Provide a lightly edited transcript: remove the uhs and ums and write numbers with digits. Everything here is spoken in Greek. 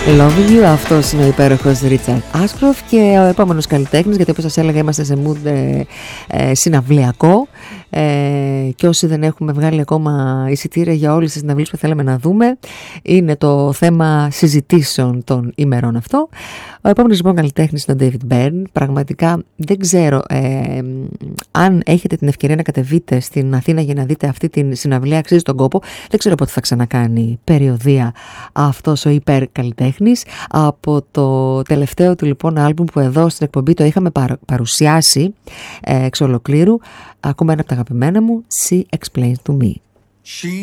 Love You, αυτός είναι ο υπέροχος Ρίτσαρντ Άσκροφ και ο επόμενος καλλιτέχνης, γιατί όπως σας έλεγα είμαστε σε mood συναυλιακό και όσοι δεν έχουμε βγάλει ακόμα εισιτήρια για όλες τις συναυλίες που θέλαμε να δούμε, είναι το θέμα συζητήσεων των ημερών αυτό. Ο επόμενος λοιπόν καλλιτέχνης είναι ο David Byrne. Πραγματικά δεν ξέρω αν έχετε την ευκαιρία να κατεβείτε στην Αθήνα για να δείτε αυτή την συναυλία, αξίζει τον κόπο. Δεν ξέρω πότε θα ξανακάνει περιοδεία αυτός ο υπερκαλλιτέχνης. Από το τελευταίο του λοιπόν άλμπουμ που εδώ στην εκπομπή το είχαμε παρουσιάσει εξ ολοκλήρου, ακόμα ένα από τα αγαπημένα μου, She Explains to Me.